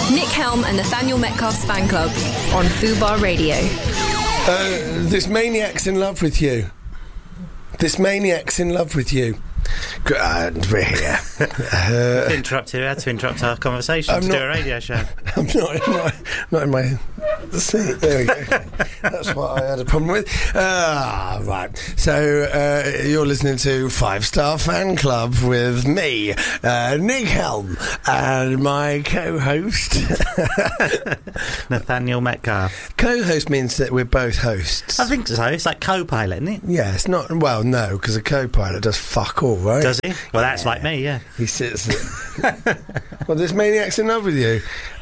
Nick Helm and Nathaniel Metcalf's fan club on Fubar Radio. This maniac's in love with you. This maniac's in love with you. And we're here. We had to interrupt our conversation do a radio show. I'm not in my seat. There we go. That's what I had a problem with. Right. So you're listening to 5-Star Fan Club with me, Nick Helm, and my co-host Nathaniel Metcalf. Co-host means that we're both hosts. I think so. It's like co-pilot, isn't it? Yeah, it's not. Well, no, because a co-pilot does fuck all, right? Does he? Well, that's like me, yeah. He sits. Well, this maniac's in love with you.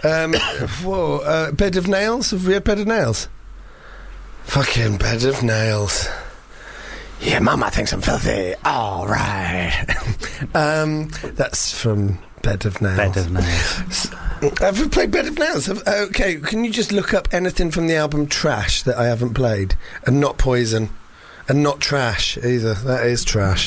Bed of Nails. Have we had Bed of Nails? Fucking Bed of Nails. Yeah, Mama thinks I'm filthy. All right. That's from Bed of Nails. Bed of Nails. Have we played Bed of Nails? Okay, can you just look up anything from the album Trash that I haven't played? And not Poison. And not Trash either. That is trash.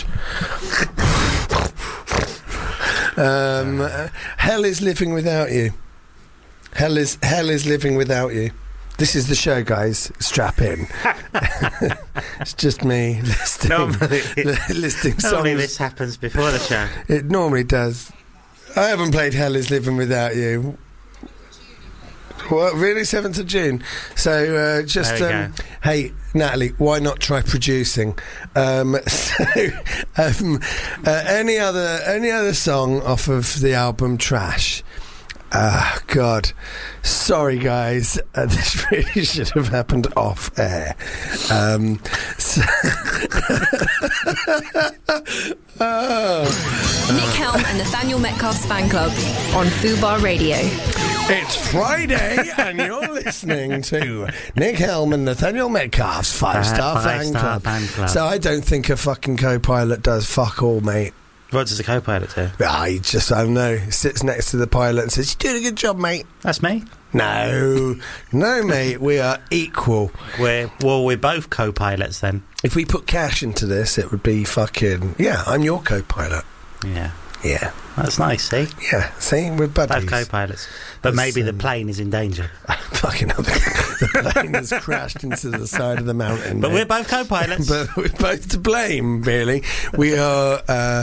Hell is living without you. Hell is living without you. This is the show, guys. Strap in. It's just me listing songs. Normally this happens before the show. It normally does. I haven't played Hell is living without you. What, really? 7th of June? So, hey, Natalie, why not try producing? Any other song off of the album Trash? God. Sorry, guys. This really should have happened off air. Nick Helm and Nathaniel Metcalf's fan club on Fubar Radio. It's Friday, and you're listening to Nick Helm and Nathaniel Metcalf's 5-Star Fan Club. So I don't think a fucking co-pilot does fuck all, mate. What does the co-pilot do? He just, I don't know, sits next to the pilot and says, "You're doing a good job, mate." That's me. No, mate, we are equal. We're both co-pilots then. If we put cash into this, it would be fucking, yeah, I'm your co-pilot. Yeah. Yeah. That's nice, see? Yeah, see, we're buddies. Both co-pilots. But maybe the plane is in danger. Fucking hell, the plane has crashed into the side of the mountain. But we're both co-pilots. But we're both to blame, really. We are,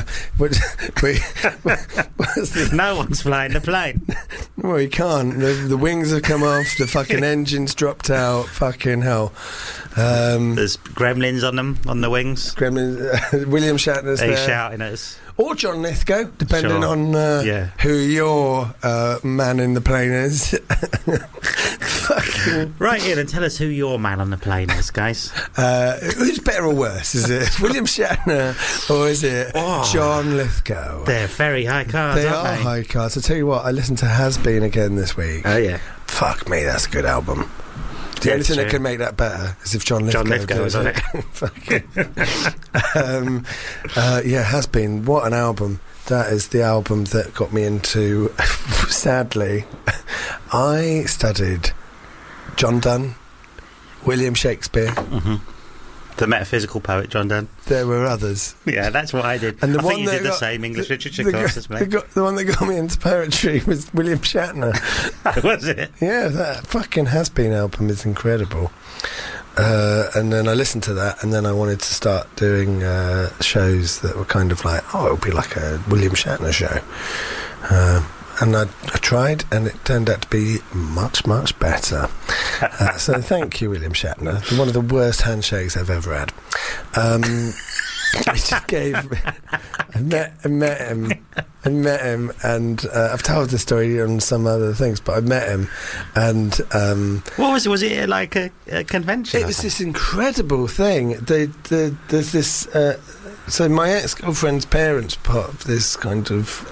no one's flying the plane. Well, you can't. The wings have come off, the fucking engine's dropped out, fucking hell. There's gremlins on them, on the wings. Gremlins, William Shatner's there. He's shouting at us. Or John Lithgow, depending on who your man in the plane is. Right in and tell us who your man on the plane is, guys. Who's better or worse? Is it William Shatner or is it John Lithgow? They're very high cards, They aren't are they? high cards. I tell you what, I listened to Has Been again this week. Oh, yeah. Fuck me, that's a good album. The only thing that can make that better is if John Lithgow was on it. Has Been. What an album. That is the album that got me into, sadly, I studied John Donne, William Shakespeare. Mm-hmm. The metaphysical poet, John Donne. There were others. Yeah, that's what I did. And I think you did the same English literature course as me. The one that got me into poetry was William Shatner. Was it? Yeah, that fucking Has Been album is incredible. And then I listened to that, and then I wanted to start doing shows that were kind of like, it'll be like a William Shatner show. And I tried, and it turned out to be much, much better. So thank you, William Shatner. One of the worst handshakes I've ever had. I just gave... I met him, and I've told the story on some other things, but I met him, and... what was it? Was it like a convention? It was this incredible thing. There's this... so my ex-girlfriend's parents part of this kind of...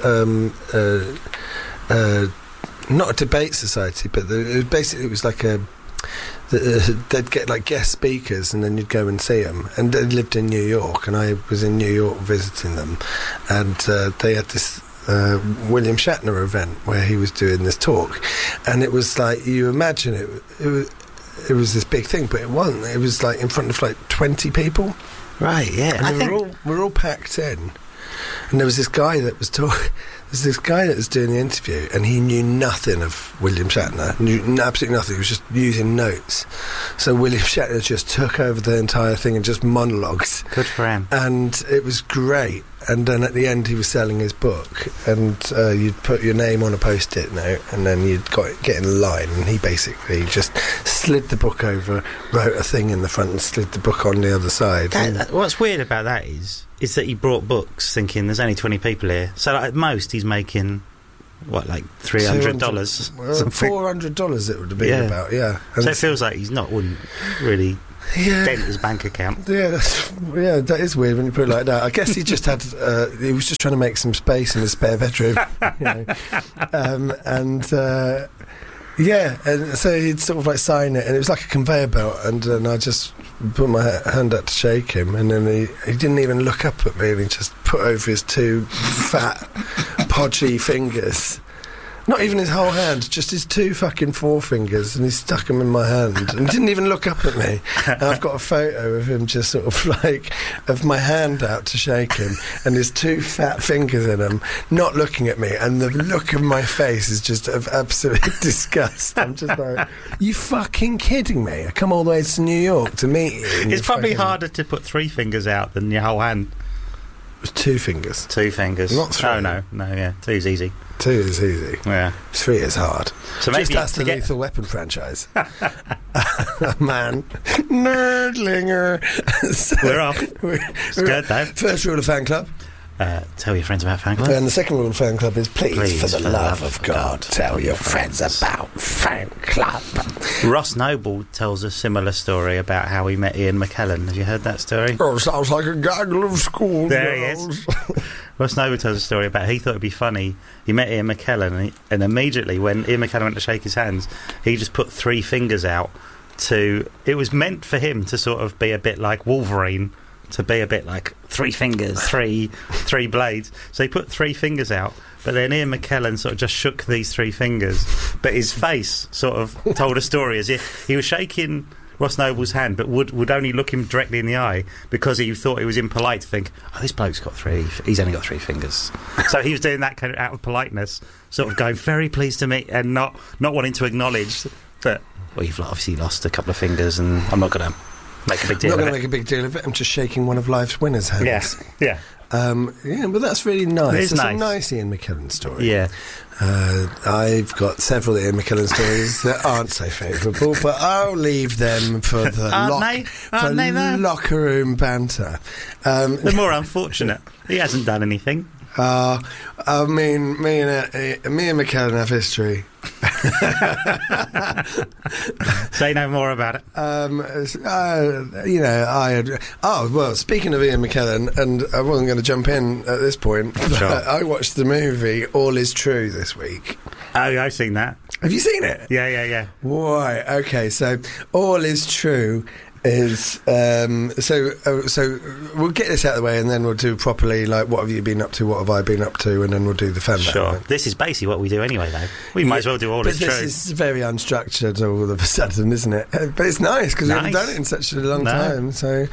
not a debate society, but it was like a... they'd get like guest speakers, and then you'd go and see them. And they lived in New York, and I was in New York visiting them, and they had this William Shatner event where he was doing this talk, and it was like, you imagine it was this big thing, but it wasn't. It was like in front of like 20 people. Right, yeah. And we're all packed in. And there was this guy that was doing the interview, and he knew nothing of William Shatner, knew absolutely nothing. He was just using notes. So William Shatner just took over the entire thing and just monologued. Good for him. And it was great. And then at the end, he was selling his book, and you'd put your name on a post-it note, and then you'd get in line, and he basically just slid the book over, wrote a thing in the front, and slid the book on the other side. What's weird about that is that he brought books thinking there's only 20 people here. So at most he's making, what, like $300? $400 it would have been about, yeah. And so it feels like wouldn't really dent his bank account. Yeah, that is weird when you put it like that. I guess he just had, he was just trying to make some space in his spare bedroom. And so he'd sort of like sign it, and it was like a conveyor belt, and then I just put my hand up to shake him, and then he didn't even look up at me, and he just put over his two fat, podgy fingers. Not even his whole hand, just his two fucking forefingers, and he stuck them in my hand and didn't even look up at me. And I've got a photo of him just sort of like, of my hand out to shake him, and his two fat fingers in them, not looking at me, and the look of my face is just of absolute disgust. I'm just like, you fucking kidding me? I come all the way to New York to meet you. It's probably harder to put 3 fingers out than your whole hand. It was 2 fingers. 2 fingers. Not 3. Oh, no, yeah, 2's easy. 2 is easy. Yeah. 3 is hard. So just ask the Lethal Weapon franchise. Man. Nerdlinger. So we're off. It's good, though. First rule of fan club. Tell your friends about fan club. And the second rule of fan club is please for the love of God, tell your friends about fan club. Ross Noble tells a similar story about how he met Ian McKellen. Have you heard that story? Oh, sounds like a gaggle of school. There he is. Ross Noble tells a story about he thought it'd be funny. He met Ian McKellen, and immediately when Ian McKellen went to shake his hands, he just put 3 fingers out to... It was meant for him to sort of be a bit like Wolverine, to be a bit like 3 fingers, three blades. So he put 3 fingers out, but then Ian McKellen sort of just shook these 3 fingers, but his face sort of told a story as if he was shaking Ross Noble's hand, but would only look him directly in the eye because he thought it was impolite to think, oh, this bloke's got 3, he's only got 3 fingers. So he was doing that kind of out of politeness, sort of going, very pleased to meet, and not wanting to acknowledge that, well, you've obviously lost a couple of fingers, and I'm not going to make a big deal of it. I'm not going to make a big deal of it. I'm just shaking one of life's winners' hands. Yeah. But that's really nice. It's a nice Ian McKellen story. Yeah. I've got several Ian McKellen stories that aren't so favourable, but I'll leave them for the locker room banter. They're more unfortunate. He hasn't done anything. I mean, me and McKellen have history. Say no more about it. Speaking of Ian McKellen, and I wasn't going to jump in at this point, but sure. I watched the movie All Is True this week. Oh, I've seen that. Have you seen it? Yeah. Right, okay, so All Is True is so we'll get this out of the way, and then we'll do properly, like, what have you been up to, what have I been up to, and then we'll do the fan mail. Sure. This is basically what we do anyway, though. We might as well do All Is True. But this is very unstructured all of a sudden, isn't it? But it's nice because we haven't done it in such a long time. So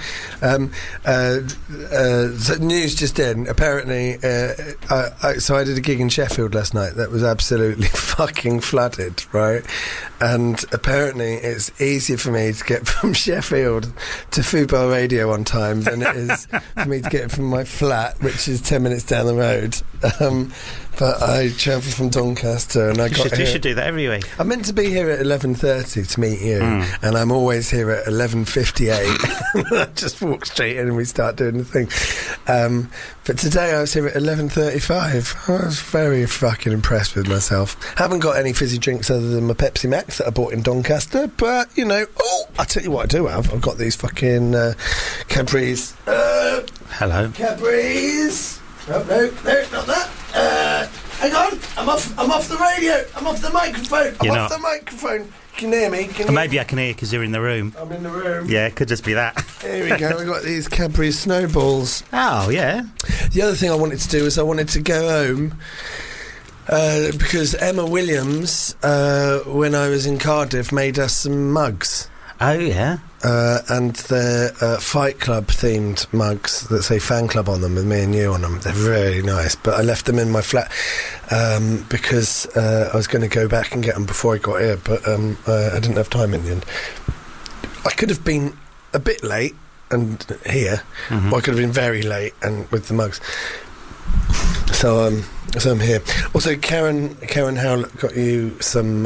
news just in, apparently I did a gig in Sheffield last night that was absolutely fucking flooded, right? And apparently it's easier for me to get from Sheffield to Fubo Radio on time than it is for me to get from my flat, which is 10 minutes down the road. But I travelled from Doncaster, and you should do that every week. I'm meant to be here at 11:30 to meet you, and I'm always here at 11:58. I just walk straight in and we start doing the thing. But today I was here at 11:35. I was very fucking impressed with myself. Haven't got any fizzy drinks other than my Pepsi Max that I bought in Doncaster, but, I'll tell you what I do have. I've got these fucking Cadbury's. Hello. Cadbury's. No, not that. Hang on, I'm off the radio. I'm off the microphone. I'm off the microphone. Can you hear me? Maybe I can hear you because you're in the room. I'm in the room. Yeah, it could just be that. Here we go. We've got these Cadbury snowballs. Oh, yeah. The other thing I wanted to do is I wanted to go home because Emma Williams, when I was in Cardiff, made us some mugs. Oh, yeah. and they're Fight Club themed mugs that say fan club on them with me and you on them. They're really nice, but I left them in my flat because I was going to go back and get them before I got here, but I didn't have time in the end. I could have been a bit late and here, or I could have been very late and with the mugs. So I'm here. Also, Karen Howlett got you some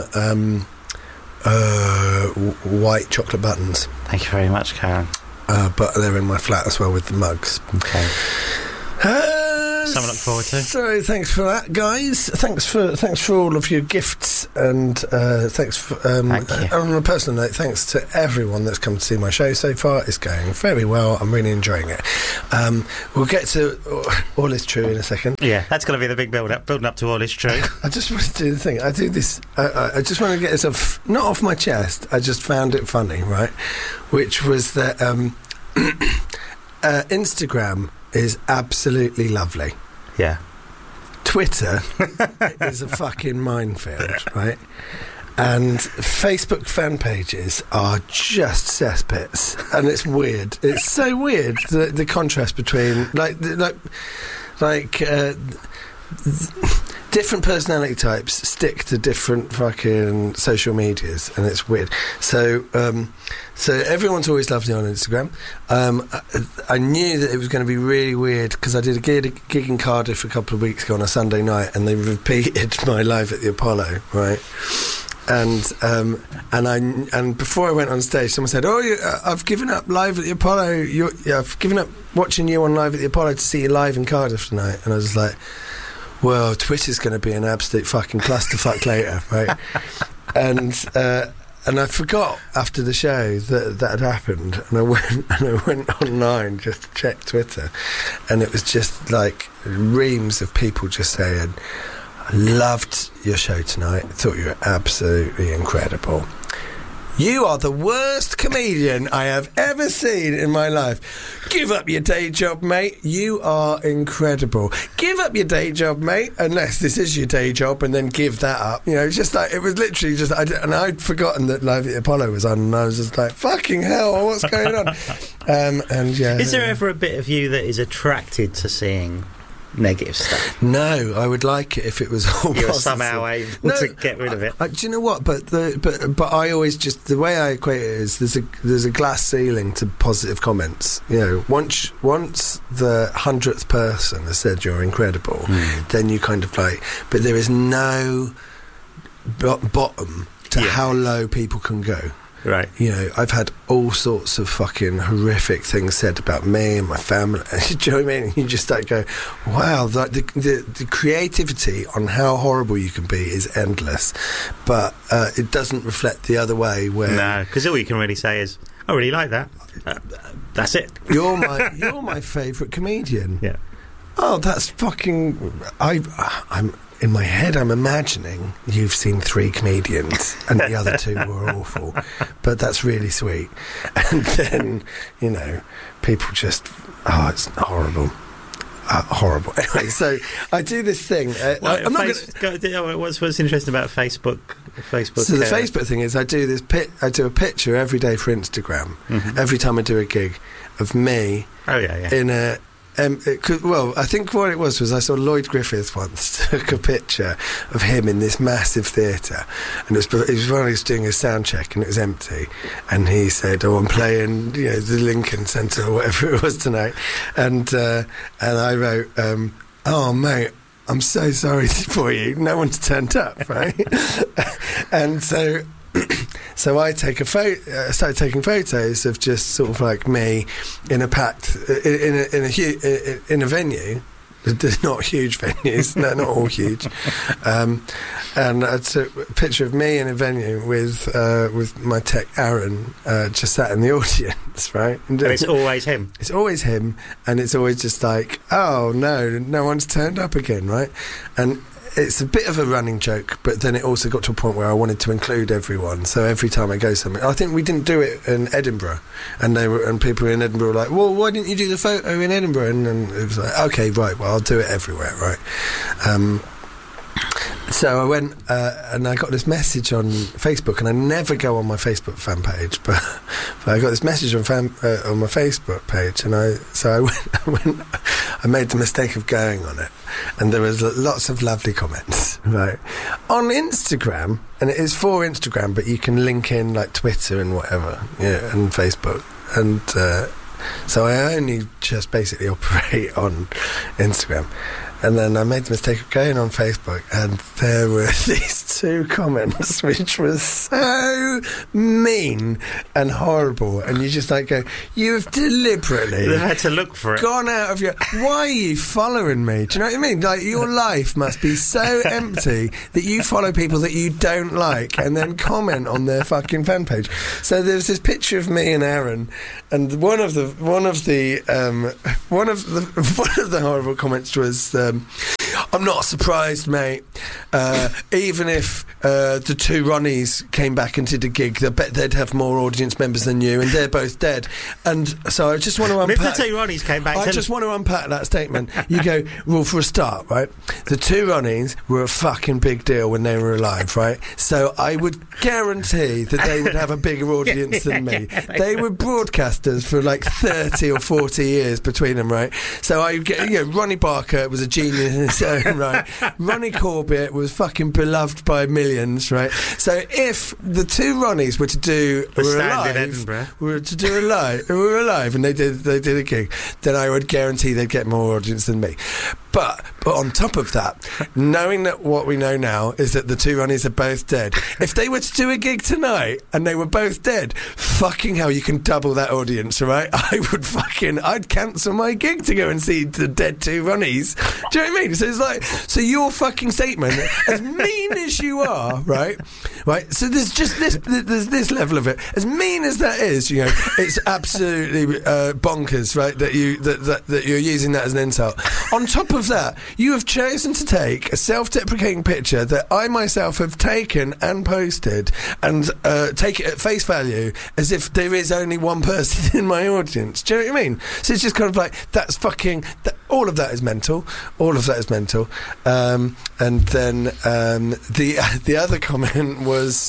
white chocolate buttons. Thank you very much, Karen. But they're in my flat as well with the mugs. Okay. Something to look forward to. So thanks for that, guys. Thanks for all of your gifts, and thanks for, Thank you. on a personal note, thanks to everyone that's come to see my show so far. It's going very well. I'm really enjoying it. We'll get to All Is True in a second. Yeah, that's going to be the big building up to All Is True. I just want to do the thing. I do this. I just want to get this not off my chest. I just found it funny, right? Which was that Instagram is absolutely lovely. Yeah. Twitter is a fucking minefield, right? And Facebook fan pages are just cesspits, and it's weird. It's so weird, the contrast between different personality types stick to different fucking social medias, and it's weird. So everyone's always loved me on Instagram. I knew that it was going to be really weird because I did a gig in Cardiff a couple of weeks ago on a Sunday night, and they repeated my Live at the Apollo, right? And before I went on stage, someone said, I've given up Live at the Apollo. I've given up watching you on Live at the Apollo to see you live in Cardiff tonight. And I was like, well, Twitter's going to be an absolute fucking clusterfuck later, right? And I forgot after the show that had happened, and I went online just to check Twitter, and it was just like reams of people just saying, I loved your show tonight. I thought you were absolutely incredible. You are the worst comedian I have ever seen in my life. Give up your day job, mate. You are incredible. Give up your day job, mate, unless this is your day job, and then give that up. You know, it's just like, it was literally just, and I'd forgotten that Live at the Apollo was on, and I was just like, fucking hell, what's going on? And yeah. Is there ever a bit of you that is attracted to seeing negative stuff? No, I would like it if it was all You're positive. somehow able to get rid of it. Do you know what? But I always just, the way I equate it is there's a glass ceiling to positive comments. You know, once the 100th person has said you're incredible, then you kind of like. But there is no bottom to how low people can go. Right. You know, I've had all sorts of fucking horrific things said about me and my family. Do you know what I mean? You just like go, wow, the creativity on how horrible you can be is endless. But it doesn't reflect the other way where... No, because all you can really say is, I really like that. That's it. You're my favourite comedian. Yeah. Oh, that's fucking... I'm... In my head, I'm imagining you've seen 3 comedians and the other 2 were awful. But that's really sweet. And then, you know, people just... Oh, it's horrible. Horrible. Anyway, so I do this thing. I'm not what's interesting about Facebook? So the Facebook thing is I do a picture every day for Instagram. Every time I do a gig of me in a... I think what it was I saw Lloyd Griffith once took a picture of him in this massive theatre, and it was when he was doing a sound check and it was empty, and he said, I'm playing, the Lincoln Centre or whatever it was tonight, and I wrote, oh mate, I'm so sorry for you, no one's turned up, right? And so I started taking photos of just sort of like me in a packed in a venue. They're not huge venues, they're not all huge. And I took a picture of me in a venue with my tech Aaron just sat in the audience, right? And it's always him. It's always him, and it's always just like, oh no one's turned up again, right? And it's a bit of a running joke, but then it also got to a point where I wanted to include everyone. So every time I go somewhere, I think we didn't do it in Edinburgh, and people in Edinburgh were like, well, why didn't you do the photo in Edinburgh? And it was like, okay, right, well, I'll do it everywhere, right? So I went and I got this message on Facebook, and I never go on my Facebook fan page, but I got this message on my Facebook page, and I made the mistake of going on it, and there was lots of lovely comments, right, on Instagram, and it is for Instagram, but you can link in like Twitter and whatever, and Facebook, and so I only just basically operate on Instagram. And then I made the mistake of going on Facebook, and there were these 2 comments which were so mean and horrible, and you just like go, you have deliberately They had to look for it. Gone out of your... Why are you following me? Do you know what I mean? Like, your life must be so empty that you follow people that you don't like and then comment on their fucking fan page. So there's this picture of me and Aaron, and one of the horrible comments was, I'm not surprised, mate. Even if the 2 Ronnies came back and did a gig, I bet they'd have more audience members than you, and they're both dead. And so I just want to unpack... If the 2 Ronnies came back... I just want to unpack that statement. You go, well, for a start, right, the 2 Ronnies were a fucking big deal when they were alive, right? So I would guarantee that they would have a bigger audience than me. They were broadcasters for like 30 or 40 years between them, right? So Ronnie Barker was a genius in his own right. Ronnie Corbett was fucking beloved by millions, right? So if the 2 Ronnies were alive and they did a gig, then I would guarantee they'd get more audience than me. But on top of that, knowing that what we know now is that the 2 Ronnies are both dead, if they were to do a gig tonight and they were both dead, fucking hell, you can double that audience, right? I'd cancel my gig to go and see the dead 2 Ronnies. Do you know what I mean? So it's like, so your fucking statement, as mean as you are, right? So there's just there's this level of it. As mean as that is, it's absolutely bonkers, right? That you're using that as an insult. On top of that, you have chosen to take a self-deprecating picture that I myself have taken and posted, and take it at face value as if there is only one person in my audience. Do you know what I mean? So it's just kind of like, that's fucking... all of that is mental. All of that is mental. And then the other comment was...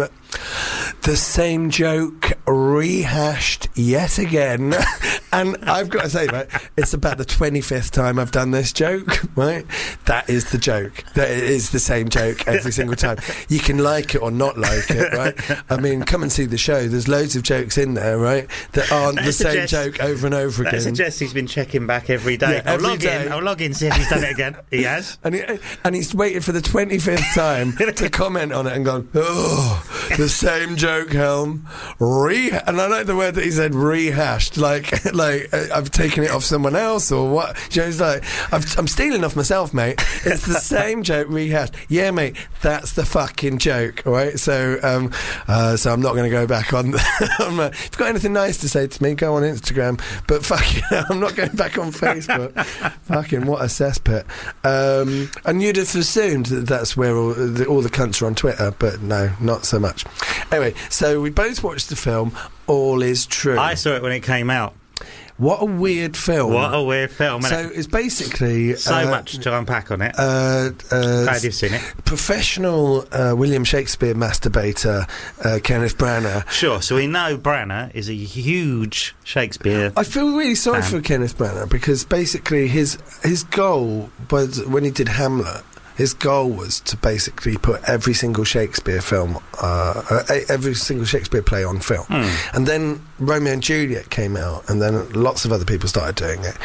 the same joke rehashed yet again. And I've got to say, right, it's about the 25th time I've done this joke, right? That is the joke. That is the same joke every single time. You can like it or not like it, right? I mean, come and see the show. There's loads of jokes in there, right, that aren't the same joke over and over again. That suggests he's been checking back every day. Yeah, every day. I'll log in, see if he's done it again. He has. And he's waited for the 25th time to comment on it and gone, oh, the same joke, Helm. And I like the word that he said, rehashed. Like I've taken it off someone else or what? It's like, I'm stealing off myself, mate. It's the same joke rehashed. Yeah, mate, that's the fucking joke, all right? So I'm not going to go back on... if you've got anything nice to say to me, go on Instagram. But fucking I'm not going back on Facebook. Fucking what a cesspit. And you'd have assumed that that's where all the cunts are on Twitter, but no, not so much. Anyway, so we both watched the film All Is True. I saw it when it came out. What a weird film. What a weird film. So it's basically... so much to unpack on it. Glad you've seen it. Professional William Shakespeare masturbator Kenneth Branagh. Sure, so we know Branagh is a huge Shakespeare I feel really sorry for Kenneth Branagh, because basically his goal was, when he did Hamlet, his goal was to basically put every single Shakespeare film, every single Shakespeare play on film. And then Romeo and Juliet came out, and then lots of other people started doing it.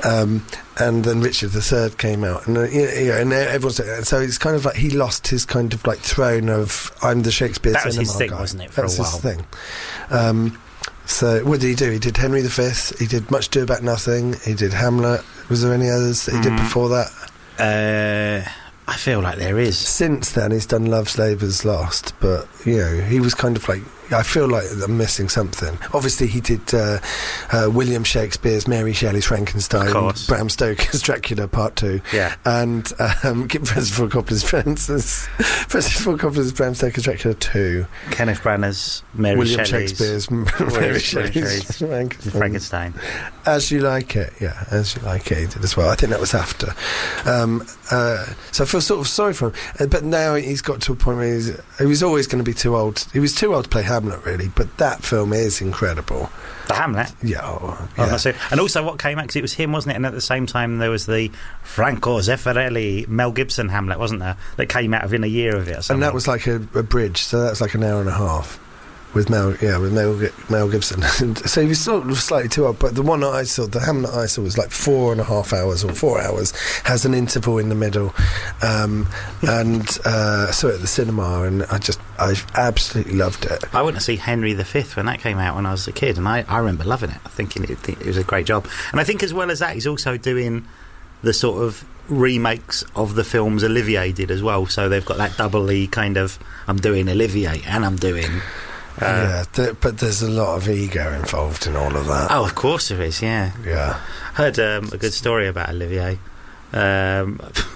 And then Richard III came out, and and everyone's... So it's kind of like he lost his kind of like throne of, I'm the Shakespeare cinema guy. That was his thing, wasn't it, for a while? That was his thing. So what did he do? He did Henry V, he did Much Ado About Nothing, he did Hamlet. Was there any others that he did before that? I feel like there is. Since then, he's done Love's Labour's Lost, but he was kind of like I feel like I'm missing something. Obviously, he did William Shakespeare's Mary Shelley's Frankenstein, Bram Stoker's Dracula Part 2, and Francis Ford Coppola's Bram Stoker's Dracula 2, Kenneth Branagh's William Shakespeare's Mary Shelley's Frankenstein. As You Like It, As You Like It, he did as well. I think that was after. So I feel sort of sorry for him, but now he's got to a point where he was always going to be too old. He was too old to play Hamlet, really, but that film is incredible. The Hamlet? Yeah. And also what came out, because it was him, wasn't it? And at the same time there was the Franco Zeffirelli Mel Gibson Hamlet, wasn't there? That came out within a year of it or something. And that was like a bridge, so that's like an hour and a half. With Mel Gibson. So he was sort of slightly too old, but the one I saw, the Hamlet I saw, was like 4.5 hours or 4 hours, has an interval in the middle, and I saw it at the cinema, and I absolutely loved it. I went to see Henry V when that came out when I was a kid, and I remember loving it, thinking it was a great job. And I think as well as that, he's also doing the sort of remakes of the films Olivier did as well, so they've got that double E kind of, I'm doing Olivier and I'm doing... but there's a lot of ego involved in all of that. Oh, of course there is, yeah. Yeah. Heard a good story about Olivier.